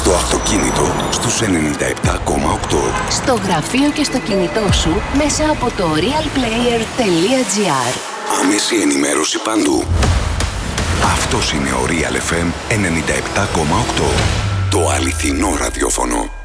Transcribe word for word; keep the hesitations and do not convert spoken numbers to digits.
Στο αυτοκίνητο στους ενενήντα επτά κόμμα οκτώ. Στο γραφείο και στο κινητό σου μέσα από το realplayer.gr. Άμεση ενημέρωση παντού. Αυτός είναι ο Real εφ εμ ενενήντα επτά κόμμα οκτώ. Το αληθινό ραδιόφωνο.